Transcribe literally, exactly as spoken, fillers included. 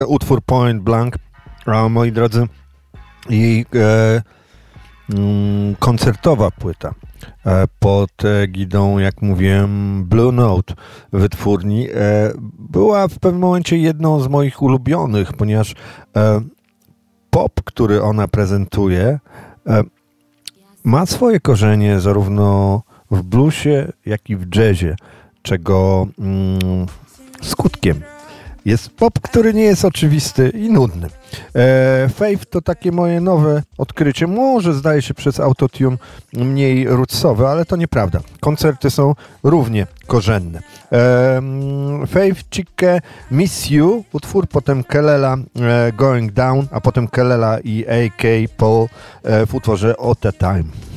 Utwór Point Blank, a moi drodzy, jej e, mm, koncertowa płyta e, pod egidą, jak mówiłem, Blue Note wytwórni e, była w pewnym momencie jedną z moich ulubionych, ponieważ e, pop, który ona prezentuje, e, ma swoje korzenie zarówno w bluesie, jak i w jazzie, czego mm, skutkiem jest pop, który nie jest oczywisty i nudny. E, Faith to takie moje nowe odkrycie. Może zdaje się przez autotune mniej rootsowe, ale to nieprawda. Koncerty są równie korzenne. E, Faith, Chike, Miss You, utwór, potem Kelela e, Going Down, a potem Kelela i A K Paul e, w utworze All the Time.